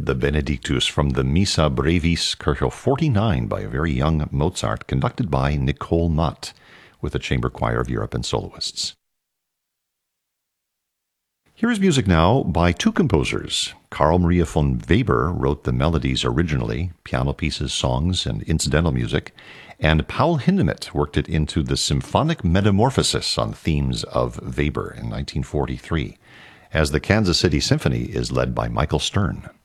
the Benedictus from the Missa Brevis, Kerkel 49 by a very young Mozart, conducted by Nicole Mott, with a chamber choir of Europe and soloists. Here is music now by two composers. Carl Maria von Weber wrote the melodies originally, piano pieces, songs, and incidental music, and Paul Hindemith worked it into the Symphonic Metamorphosis on themes of Weber in 1943, as the Kansas City Symphony is led by Michael Stern.